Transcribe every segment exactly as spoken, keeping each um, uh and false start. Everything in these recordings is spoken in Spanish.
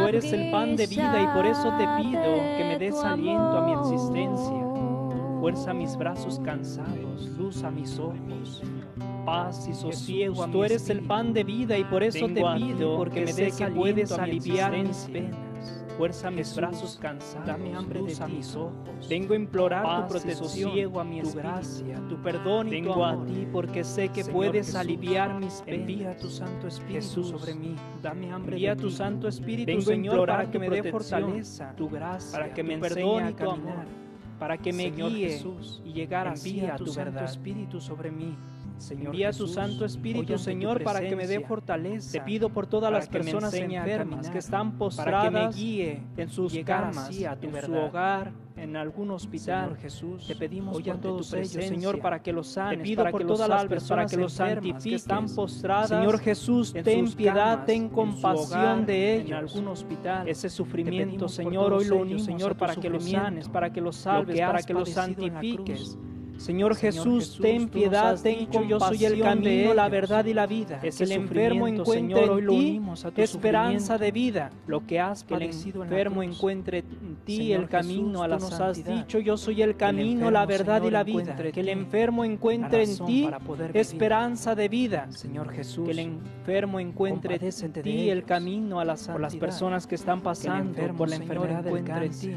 eres el pan de vida y por eso te pido que me des aliento a mi existencia, fuerza a mis brazos cansados, luz a mis ojos, paz y sosiego a mi espíritu. Tú eres el pan de vida y por eso te pido porque me des que puedes aliviar mis penas, fuerza a mis brazos cansados, dame hambre de ti. Mis ojos. Vengo a implorar tu protección, a mi tu gracia, tu perdón y Vengo tu amor. a ti porque sé que Señor puedes Jesús, aliviar mis penas. Envía tu Santo Espíritu Jesús, sobre mí. Dame hambre Envía de tu ti. Santo Espíritu, Vengo Señor, para que me dé fortaleza, tu gracia, para que me perdone y tu amor, para que me Señor guíe Jesús, y llegar así a tu Santo verdad. Espíritu sobre mí. Señor Envía Jesús, tu Santo Espíritu, Señor, para que me dé fortaleza. Te pido por todas las personas enfermas que están postradas, para que me guíe en sus camas, a tu en verdad. su hogar, en algún hospital. Señor Jesús, te pedimos por todos ellos, Señor, para que los sanes. Te pido para por que todas las personas para que los santifiques, que están postradas. Señor Jesús, ten piedad, camas, ten compasión hogar, de ellos. En algún hospital. Ese sufrimiento, Señor, hoy lo unimos, Señor, para que los sanes, para que los salves, que para que los santifiques. Señor Jesús, Jesús, ten piedad, ten compasión. Yo soy el camino, la verdad y la vida. Es el enfermo encuentre Señor, en ti esperanza de vida. Lo que has padecido el enfermo encuentre en ti Señor el camino Jesús, a la santidad. Nos has dicho, yo soy el camino, el enfermo, la verdad Señor, y la vida. Que el enfermo encuentre en ti esperanza de vida. Señor Jesús, que el enfermo encuentre en ti el camino a la santidad. Por las personas que están pasando que enfermo, por la enfermedad del cáncer.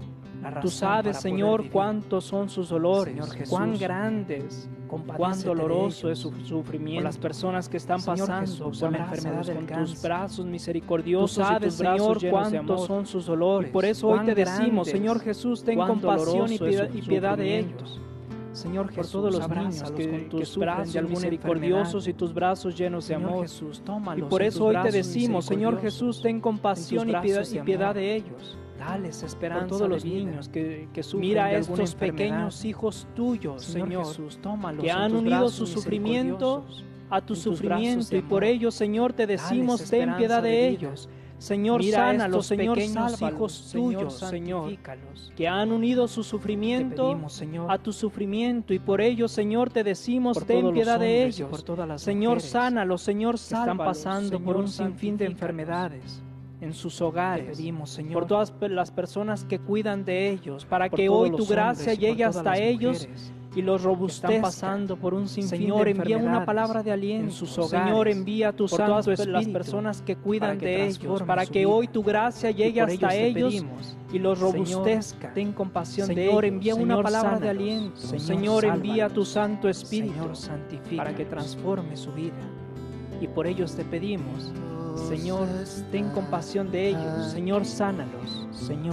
Tú sabes, Señor, cuántos son sus dolores, Jesús, cuán grandes, cuán doloroso es su sufrimiento. Por las personas que están Señor pasando Jesús, por la enfermedad del cáncer. Tus brazos misericordiosos, tú sabes, y tus Señor, cuántos son sus dolores. Y por eso hoy te decimos, Señor Jesús, ten compasión y piedad, y piedad de ellos. Señor Jesús, por todos los niños que, con tus que brazos de misericordiosos y tus brazos llenos de Señor amor. Jesús, y por eso hoy te decimos, Señor Jesús, ten compasión y piedad, y piedad de ellos. Dales esperanza por todos los niños que, que sufren Mira a estos pequeños hijos tuyos, Señor, Señor Jesús, que han unido su sufrimiento a tu sufrimiento y por ello, Señor, te decimos, ten piedad de ellos. Señor, sánalos, Señor, salva hijos tuyos, Señor, que han unido su sufrimiento pedimos, a tu sufrimiento y por ello, Señor, te decimos, ten piedad de ellos. Señor, sánalos, Señor, sálvalos, están pasando por un sinfín de enfermedades en sus hogares, te pedimos, Señor, por todas las personas que cuidan de ellos, para que hoy tu gracia llegue hasta ellos y los robustezca. Están pasando por un sinfín Señor, de envía una palabra de aliento en sus hogares. Señor, envía tu Santo Espíritu las personas que cuidan que de ellos, para que vida. Hoy tu gracia llegue hasta ellos pedimos, y los robustezca. Señor, ten compasión Señor, de ellos. Envía Señor, una palabra sánalos. De aliento. Señor, Señor envía tu Santo Espíritu Señor, santifica. Para que transforme su vida. Y por ellos te pedimos, Señor, ten compasión de ellos. Señor, sánalos. Señor,